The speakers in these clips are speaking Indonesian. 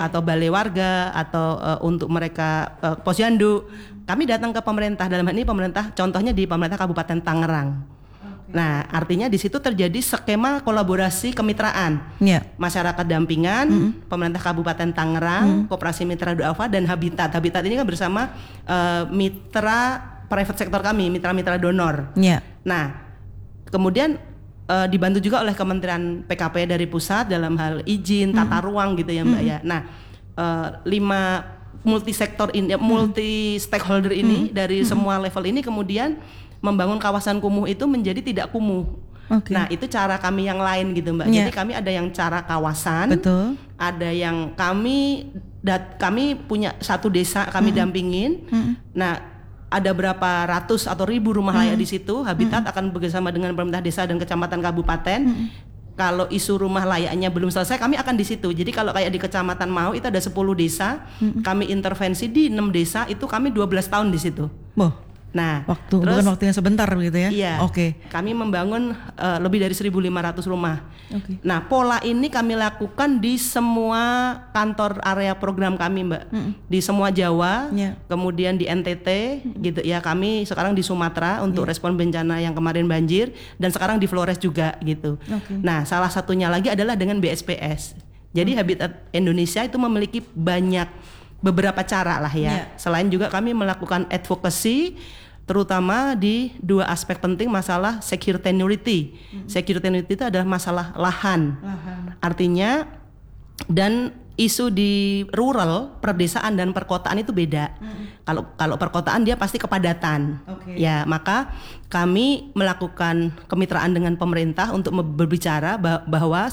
atau balai warga atau untuk mereka posyandu, kami datang ke pemerintah. Dalam hal ini pemerintah, contohnya di pemerintah Kabupaten Tangerang. Nah, artinya di situ terjadi skema kolaborasi kemitraan, masyarakat dampingan, pemerintah Kabupaten Tangerang, Koperasi Mitra Duafa dan Habitat. Habitat ini kan bersama mitra private sektor kami, mitra-mitra donor. Nah, kemudian dibantu juga oleh Kementerian PKP dari pusat dalam hal izin, tata ruang gitu ya Mbak ya. Nah, 5 multi sektor ini, multi stakeholder ini dari semua level ini kemudian membangun kawasan kumuh itu menjadi tidak kumuh. Nah, itu cara kami yang lain gitu Mbak. Jadi kami ada yang cara kawasan, ada yang kami punya satu desa kami dampingin. Nah, ada berapa ratus atau ribu rumah layak di situ. Habitat akan bekerjasama dengan pemerintah desa dan kecamatan kabupaten. Kalau isu rumah layaknya belum selesai, kami akan di situ. Jadi kalau kayak di Kecamatan Mau itu ada 10 desa, kami intervensi di 6 desa, itu kami 12 tahun di situ. Nah, bukan waktunya sebentar gitu ya? Iya. Kami membangun lebih dari 1.500 rumah. Nah, pola ini kami lakukan di semua kantor area program kami, Mbak. Di semua Jawa, kemudian di NTT, gitu ya. Kami sekarang di Sumatera untuk respon bencana yang kemarin banjir, dan sekarang di Flores juga, gitu. Nah, salah satunya lagi adalah dengan BSPS. Jadi Habitat Indonesia itu memiliki beberapa cara lah ya. Selain juga kami melakukan advocacy terutama di 2 aspek penting, masalah secure tenuity. Secure tenuity itu adalah masalah lahan. Artinya, dan isu di rural, perdesaan dan perkotaan itu beda. Kalau perkotaan dia pasti kepadatan. Ya, maka kami melakukan kemitraan dengan pemerintah untuk berbicara bahwa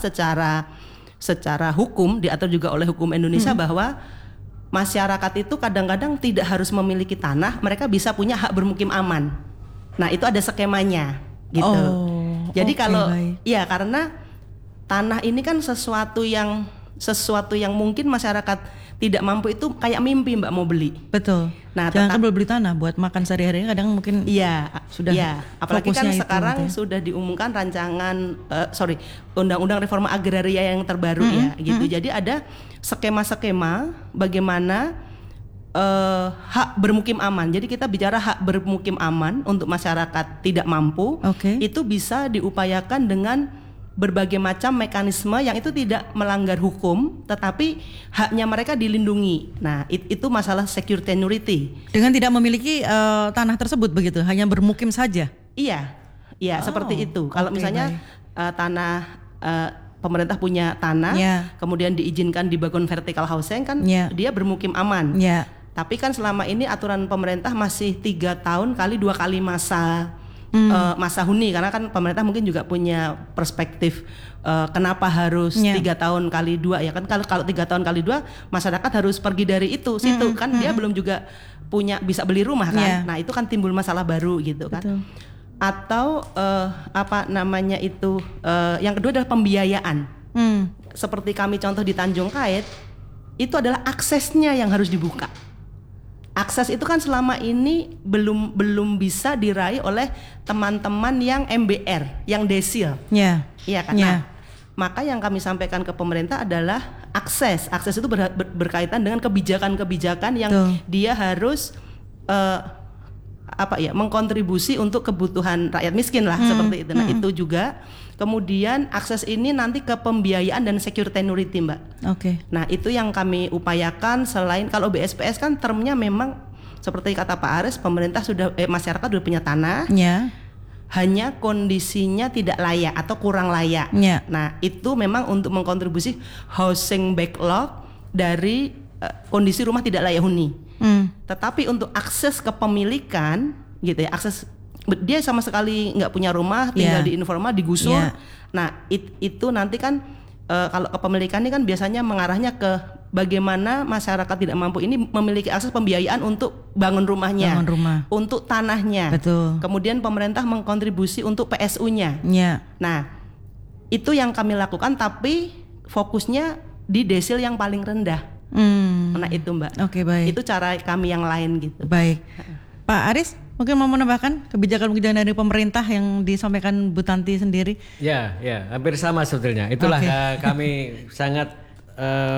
secara hukum diatur juga oleh hukum Indonesia bahwa masyarakat itu kadang-kadang tidak harus memiliki tanah, mereka bisa punya hak bermukim aman. Nah, itu ada skemanya gitu. Jadi ya karena tanah ini kan sesuatu yang mungkin masyarakat tidak mampu, itu kayak mimpi Mbak mau beli. Betul. Nah, jangan kan beli tanah buat makan sehari-hari, kadang mungkin sudah. Apalagi kan sekarang sudah diumumkan rancangan undang-undang reforma agraria yang terbaru gitu. Jadi ada skema-skema bagaimana hak bermukim aman. Jadi kita bicara hak bermukim aman untuk masyarakat tidak mampu, itu bisa diupayakan dengan berbagai macam mekanisme yang itu tidak melanggar hukum, tetapi haknya mereka dilindungi. Nah, itu masalah secure tenuity. Dengan tidak memiliki tanah tersebut begitu, hanya bermukim saja. Iya, seperti itu. Kalau misalnya tanah pemerintah punya tanah, kemudian diizinkan dibangun vertical housing kan, dia bermukim aman. Tapi kan selama ini aturan pemerintah masih 3 tahun kali 2 kali masa huni, karena kan pemerintah mungkin juga punya perspektif kenapa harus 3 tahun kali 2 ya kan. Kalau 3 tahun kali 2 masyarakat harus pergi dari situ kan, dia belum juga bisa beli rumah kan. Nah, itu kan timbul masalah baru gitu kan. Atau yang kedua adalah pembiayaan. Seperti kami contoh di Tanjung Kait, itu adalah aksesnya yang harus dibuka. Akses itu kan selama ini belum bisa diraih oleh teman-teman yang MBR, yang desil. Iya kan. Nah, maka yang kami sampaikan ke pemerintah adalah akses. Akses itu berkaitan dengan kebijakan-kebijakan yang dia harus mengkontribusi untuk kebutuhan rakyat miskin lah, seperti itu. Nah, itu juga. Kemudian akses ini nanti ke pembiayaan dan secure tenuity, Mbak. Nah, itu yang kami upayakan. Selain kalau BSPS kan termnya memang seperti kata Pak Aris, pemerintah masyarakat sudah punya tanah, hanya kondisinya tidak layak atau kurang layak. Nah, itu memang untuk mengkontribusi housing backlog dari kondisi rumah tidak layak huni. Tetapi untuk akses kepemilikan gitu ya, akses dia sama sekali nggak punya rumah, tinggal di informal, digusur. Nah, itu nanti kan kalau kepemilikan ini kan biasanya mengarahnya ke bagaimana masyarakat tidak mampu ini memiliki akses pembiayaan untuk bangun rumahnya, untuk tanahnya. Kemudian pemerintah mengkontribusi untuk PSU-nya. Nah, itu yang kami lakukan, tapi fokusnya di desil yang paling rendah. Nah, itu Mbak. Baik. Itu cara kami yang lain gitu. Baik. Pak Aris, mungkin mau menambahkan kebijakan-kebijakan dari pemerintah yang disampaikan Bu Tanti sendiri? Ya, hampir sama sebetulnya. Itulah kami sangat